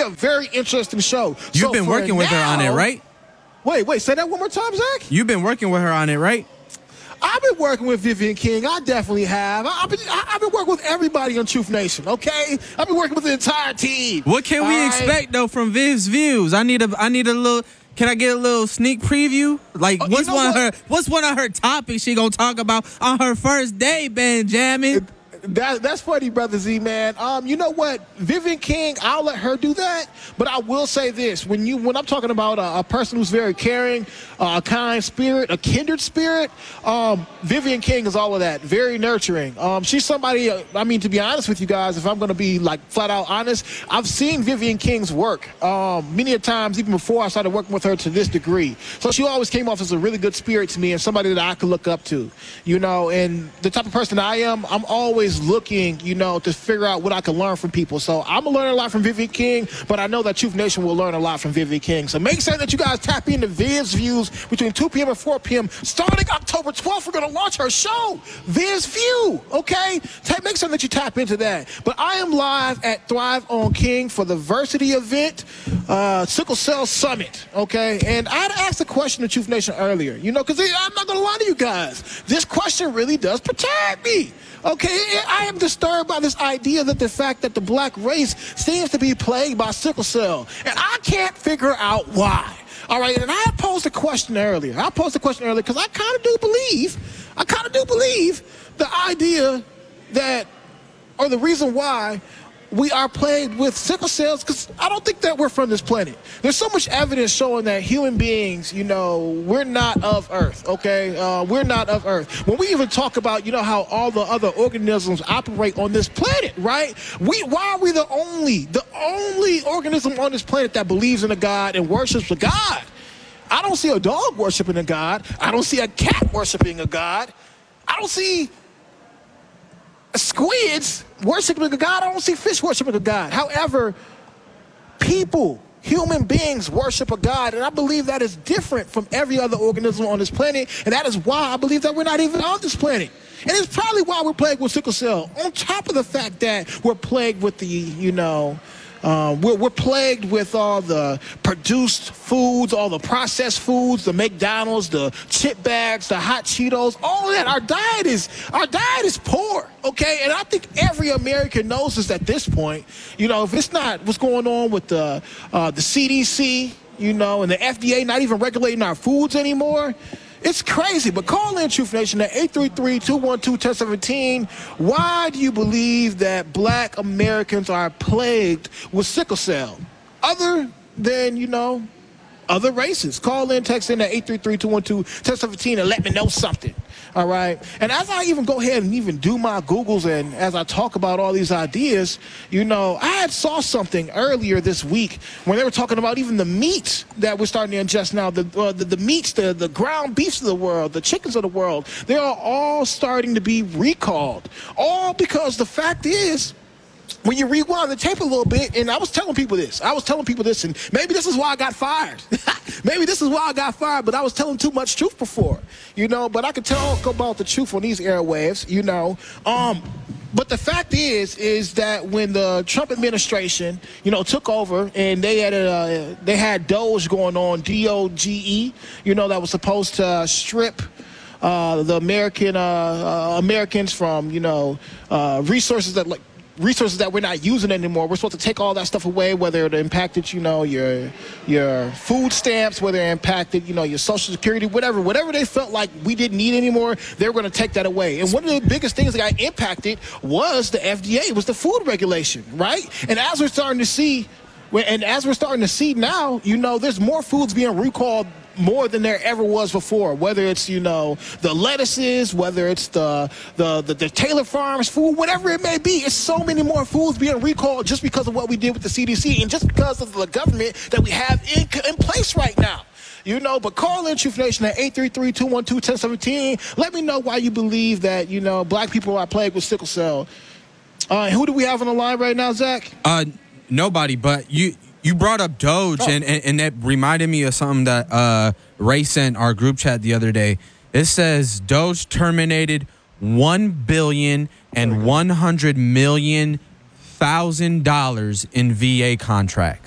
a very interesting show. You've been working with her on it, right? Wait, say that one more time, Zach? You've been working with her on it, right? I've been working with Vivian King. I definitely have. I've been working with everybody on Truth Nation, okay? I've been working with the entire team. What can we expect, though, from Viv's views? I need a little... Can I get a little sneak preview? Like, what's one of her topics she gonna talk about on her first day, Benjamin? That's funny, Brother Z, man. You know what? Vivian King, I'll let her do that. But I will say this. When I'm talking about a person who's very caring, a kind spirit, a kindred spirit, Vivian King is all of that. Very nurturing. She's somebody, to be honest with you guys, if I'm going to be like flat out honest, I've seen Vivian King's work many a times, even before I started working with her to this degree. So she always came off as a really good spirit to me and somebody that I could look up to, and the type of person I am, I'm always looking, to figure out what I can learn from people. So I'm going to learn a lot from Vivian King, but I know that Truth Nation will learn a lot from Vivian King. So make sure that you guys tap into Viv's Views between 2 p.m. and 4 p.m. Starting October 12th, we're going to launch her show, Viv's View, okay? Make sure that you tap into that. But I am live at Thrive on King for the Versity event, Sickle Cell Summit, okay? And I had asked a question to Truth Nation earlier, because I'm not going to lie to you guys. This question really does perturb me. Okay, I am disturbed by this idea that the fact that the black race seems to be plagued by sickle cell, and I can't figure out why. All right, and I posed a question earlier. Because I kind of do believe the idea that, or the reason why we are plagued with sickle cells, because I don't think that we're from this planet. There's so much evidence showing that human beings, we're not of Earth, okay? We're not of Earth. When we even talk about, how all the other organisms operate on this planet, right? Why are we the only organism on this planet that believes in a God and worships a God? I don't see a dog worshiping a God. I don't see a cat worshiping a God. I don't see squids worshiping a God. I don't see fish worshiping a God. However, human beings worship a God, and I believe that is different from every other organism on this planet, and that is why I believe that we're not even on this planet. And it's probably why we're plagued with sickle cell, on top of the fact that we're plagued with we're plagued with all the produced foods, all the processed foods, the McDonald's, the chip bags, the hot Cheetos, all of that. Our diet is poor, okay? And I think every American knows this at this point. If it's not what's going on with the CDC, and the FDA not even regulating our foods anymore, it's crazy. But call in Truth Nation at 833-212-1017. Why do you believe that black Americans are plagued with sickle cell? Other than, other races. Call in, text in at 833-212-1017 and let me know something. All right. And as I even go ahead and even do my Googles and as I talk about all these ideas, I had saw something earlier this week when they were talking about even the meats that we're starting to ingest now, the meats, the ground beefs of the world, the chickens of the world, they are all starting to be recalled. All because the fact is, when you rewind the tape a little bit, and I was telling people this, and maybe this is why I got fired. But I was telling too much truth before, but I could talk about the truth on these airwaves, But the fact is that when the Trump administration, took over and they had Doge going on, DOGE, that was supposed to strip the Americans from, resources that we're not using anymore. We're supposed to take all that stuff away, whether it impacted, your food stamps, whether it impacted, your Social Security, whatever they felt like we didn't need anymore, they were going to take that away. And one of the biggest things that got impacted was the FDA, was the food regulation, right? And as we're starting to see now, there's more foods being recalled more than there ever was before, whether it's, the lettuces, whether it's the Taylor Farms food, whatever it may be. It's so many more foods being recalled just because of what we did with the CDC and just because of the government that we have in place right now. But call in Truth Nation at 833-212-1017. Let me know why you believe that, black people are plagued with sickle cell. Who do we have on the line right now, Zach? Nobody, but you brought up Doge, and that reminded me of something that Ray sent our group chat the other day. It says Doge terminated $1,100,000,000 in VA contracts.